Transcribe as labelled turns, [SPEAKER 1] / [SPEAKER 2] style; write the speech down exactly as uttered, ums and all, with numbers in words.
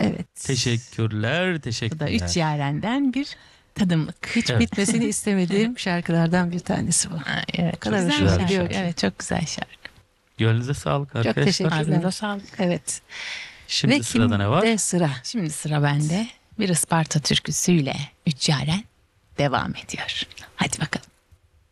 [SPEAKER 1] Evet.
[SPEAKER 2] Teşekkürler,
[SPEAKER 1] Bu da
[SPEAKER 2] teşekkürler.
[SPEAKER 1] Üç Yaren'den bir tadımlık.
[SPEAKER 3] Hiç
[SPEAKER 2] Evet.
[SPEAKER 3] bitmesini istemediğim şarkılardan bir tanesi bu.
[SPEAKER 1] Ha, evet,
[SPEAKER 3] O kadar
[SPEAKER 1] çok
[SPEAKER 3] hoşuma
[SPEAKER 1] güzel
[SPEAKER 3] gidiyor
[SPEAKER 1] şarkı.
[SPEAKER 3] ki.
[SPEAKER 1] Evet, çok güzel şarkı.
[SPEAKER 2] Gönlünüze sağlık arkadaşlar.
[SPEAKER 3] teşekkürler.
[SPEAKER 1] Ağzınıza sağlık.
[SPEAKER 3] Evet.
[SPEAKER 2] Şimdi
[SPEAKER 3] Ve
[SPEAKER 2] sırada ne var?
[SPEAKER 3] kimde sıra?
[SPEAKER 1] Şimdi sıra bende. Bir Isparta türküsüyle Üç Yaren devam ediyor. Hadi bakalım.